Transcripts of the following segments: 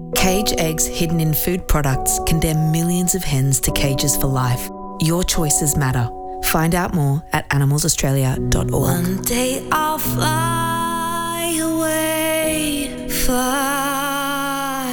Cage eggs hidden in food products condemn millions of hens to cages for life. Your choices matter. Find out more at animalsaustralia.org. One day I'll fly away, fly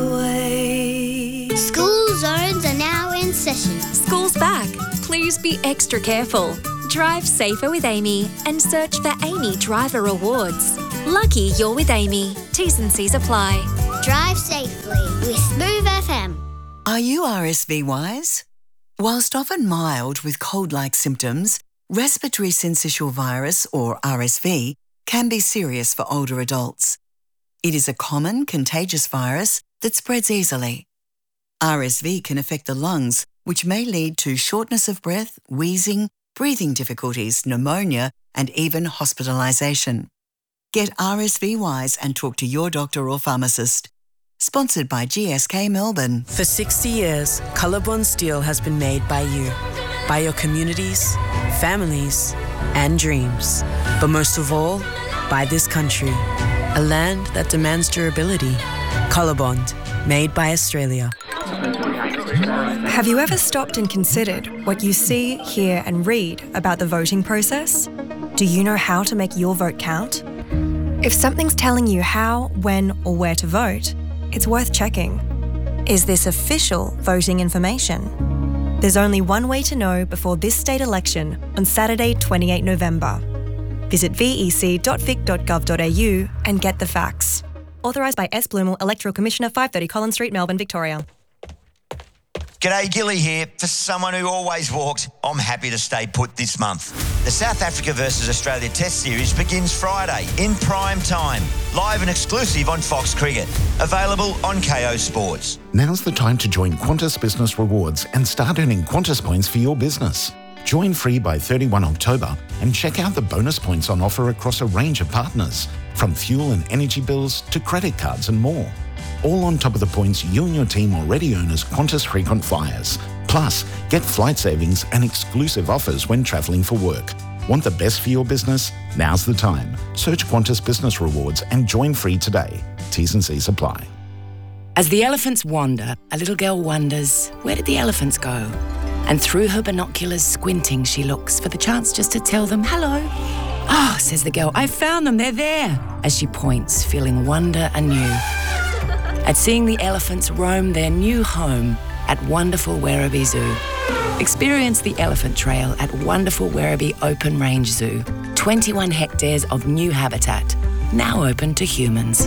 away. School zones are now in session. School's back. Please be extra careful. Drive safer with Amy and search for Amy Driver Awards. Lucky you're with Amy. T's and C's apply. Drive safely with Smooth FM. Are you RSV wise? Whilst often mild with cold-like symptoms, respiratory syncytial virus, or RSV, can be serious for older adults. It is a common contagious virus that spreads easily. RSV can affect the lungs, which may lead to shortness of breath, wheezing, breathing difficulties, pneumonia, and even hospitalisation. Get RSV wise and talk to your doctor or pharmacist. Sponsored by GSK Melbourne. For 60 years, Colorbond steel has been made by you, by your communities, families, and dreams. But most of all, by this country, a land that demands durability. Colorbond, made by Australia. Have you ever stopped and considered what you see, hear, and read about the voting process? Do you know how to make your vote count? If something's telling you how, when, or where to vote, it's worth checking. Is this official voting information? There's only one way to know before this state election on Saturday, 28 November. Visit vec.vic.gov.au and get the facts. Authorised by S. Blumel, Electoral Commissioner, 530 Collins Street, Melbourne, Victoria. G'day, Gilly here. For someone who always walked, I'm happy to stay put this month. The South Africa versus Australia Test Series begins Friday in prime time. Live and exclusive on Fox Cricket. Available on KO Sports. Now's the time to join Qantas Business Rewards and start earning Qantas points for your business. Join free by 31 October and check out the bonus points on offer across a range of partners, from fuel and energy bills to credit cards and more. All on top of the points you and your team already earn as Qantas frequent flyers. Plus, get flight savings and exclusive offers when travelling for work. Want the best for your business? Now's the time. Search Qantas Business Rewards and join free today. T's and C's apply. As the elephants wander, a little girl wonders, where did the elephants go? And through her binoculars, squinting, she looks for the chance just to tell them hello. "Oh," says the girl, "I found them, they're there," as she points, feeling wonder anew at seeing the elephants roam their new home at wonderful Werribee Zoo. Experience the Elephant Trail at wonderful Werribee Open Range Zoo. 21 hectares of new habitat, now open to humans.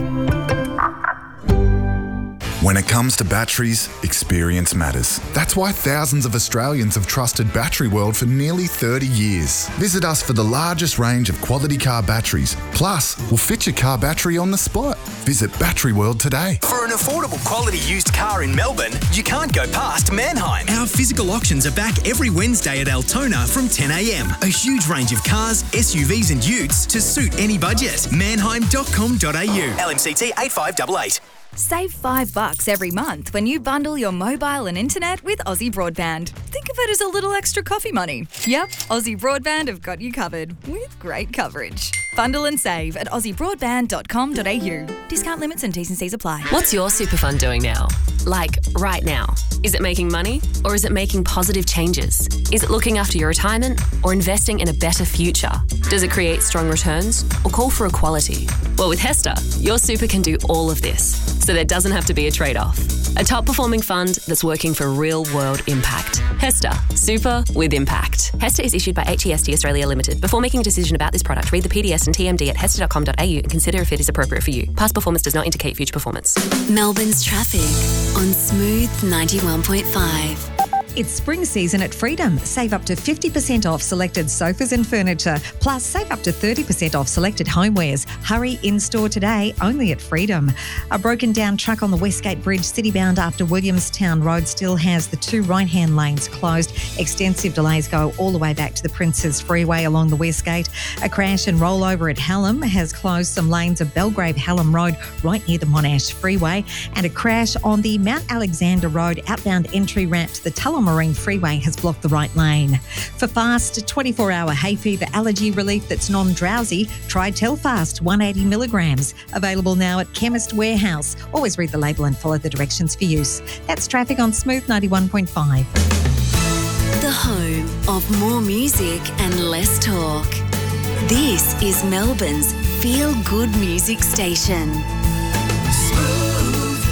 When it comes to batteries, experience matters. That's why thousands of Australians have trusted Battery World for nearly 30 years. Visit us for the largest range of quality car batteries. Plus, we'll fit your car battery on the spot. Visit Battery World today. For an affordable quality used car in Melbourne, you can't go past Mannheim. Our physical auctions are back every Wednesday at Altona from 10 a.m. A huge range of cars, SUVs and utes to suit any budget. Mannheim.com.au. LMCT 8588. Save $5 every month when you bundle your mobile and internet with Aussie Broadband. Think of it as a little extra coffee money. Yep, Aussie Broadband have got you covered with great coverage. Bundle and save at aussiebroadband.com.au. Discount limits and T's and C's apply. What's your super fund doing now? Like, right now? Is it making money or is it making positive changes? Is it looking after your retirement or investing in a better future? Does it create strong returns or call for equality? Well, with HESTA, your super can do all of this, so there doesn't have to be a trade-off. A top-performing fund that's working for real-world impact. HESTA, super with impact. HESTA is issued by HEST Australia Limited. Before making a decision about this product, read the PDS and TMD at hesta.com.au and consider if it is appropriate for you. Past performance does not indicate future performance. Melbourne's traffic on Smooth 91.5. It's spring season at Freedom. Save up to 50% off selected sofas and furniture. Plus, save up to 30% off selected homewares. Hurry in-store today, only at Freedom. A broken down truck on the Westgate Bridge, citybound after Williamstown Road, still has the two right-hand lanes closed. Extensive delays go all the way back to the Princes Freeway along the Westgate. A crash and rollover at Hallam has closed some lanes of Belgrave Hallam Road right near the Monash Freeway. And a crash on the Mount Alexander Road outbound entry ramp to the Tullum Tullamarine Freeway has blocked the right lane. For fast 24-hour hay fever allergy relief that's non-drowsy, try Telfast 180 milligrams. Available now at Chemist Warehouse. Always read the label and follow the directions for use. That's traffic on Smooth 91.5. The home of more music and less talk. This is Melbourne's feel-good music station. Smooth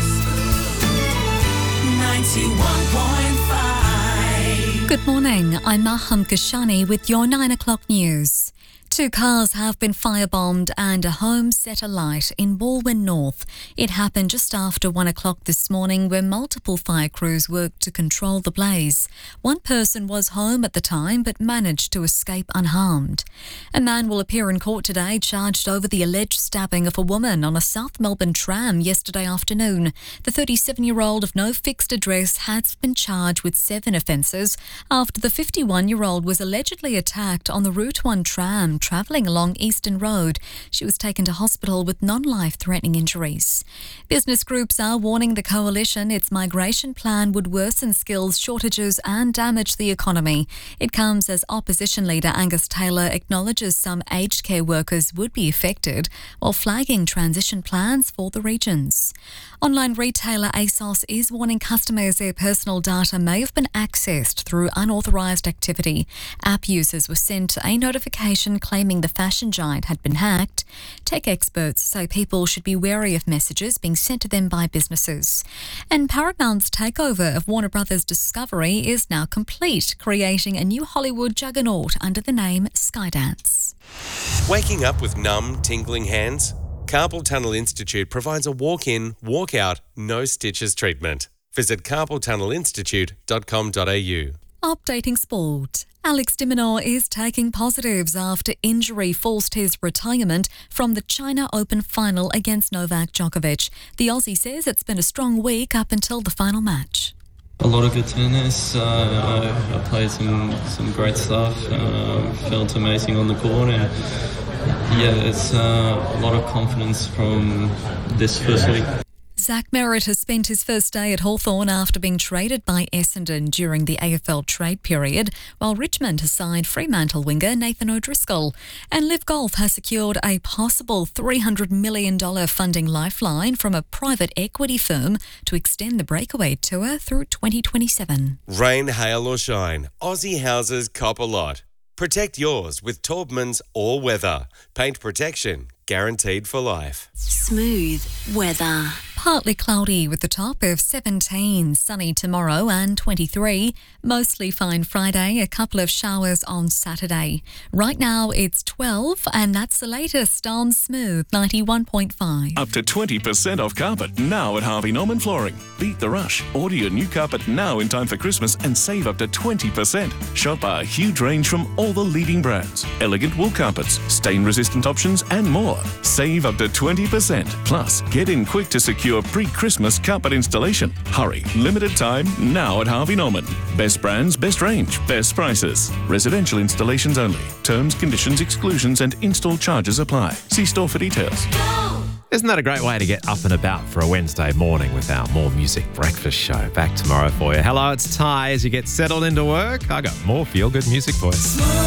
91.5. Good morning, I'm Maham Kashani with your 9 o'clock news. 2 cars have been firebombed and a home set alight in Balwyn North. It happened just after 1 o'clock this morning where multiple fire crews worked to control the blaze. One person was home at the time but managed to escape unharmed. A man will appear in court today charged over the alleged stabbing of a woman on a South Melbourne tram yesterday afternoon. The 37-year-old of no fixed address has been charged with 7 offences after the 51-year-old was allegedly attacked on the Route 1 tram travelling along Eastern Road. She was taken to hospital with non-life-threatening injuries. Business groups are warning the coalition its migration plan would worsen skills shortages and damage the economy. It comes as opposition leader Angus Taylor acknowledges some aged care workers would be affected while flagging transition plans for the regions. Online retailer ASOS is warning customers their personal data may have been accessed through unauthorised activity. App users were sent a notification claiming the fashion giant had been hacked. Tech experts say people should be wary of messages being sent to them by businesses. And Paramount's takeover of Warner Brothers Discovery is now complete, creating a new Hollywood juggernaut under the name Skydance. Waking up with numb, tingling hands? Carpal Tunnel Institute provides a walk-in, walk-out, no stitches treatment. Visit carpaltunnelinstitute.com.au. Updating sport. Alex de Minaur is taking positives after injury forced his retirement from the China Open final against Novak Djokovic. The Aussie says it's been a strong week up until the final match. A lot of good tennis. I played some great stuff. Felt amazing on the court, and it's a lot of confidence from this first week. Zach Merritt has spent his first day at Hawthorn after being traded by Essendon during the AFL trade period, while Richmond has signed Fremantle winger Nathan O'Driscoll. And Liv Golf has secured a possible $300 million funding lifeline from a private equity firm to extend the Breakaway Tour through 2027. Rain, hail or shine, Aussie houses cop a lot. Protect yours with Taubman's All Weather. Paint protection guaranteed for life. Smooth weather. Partly cloudy with the top of 17, sunny tomorrow and 23. Mostly fine Friday, a couple of showers on Saturday. Right now it's 12 and that's the latest on Smooth 91.5. Up to 20% off carpet now at Harvey Norman Flooring. Beat the rush. Order your new carpet now in time for Christmas and save up to 20%. Shop our huge range from all the leading brands. Elegant wool carpets, stain-resistant options and more. Save up to 20%. Plus, get in quick to secure pre-Christmas carpet installation. Hurry, limited time now at Harvey Norman. Best brands, best range, best prices. Residential installations only. Terms, conditions, exclusions and install charges apply. See store for details. Isn't that a great way to get up and about for a Wednesday morning with our More Music breakfast show? Back tomorrow for you. Hello, it's Ty. As you get settled into work, I got more feel-good music for you.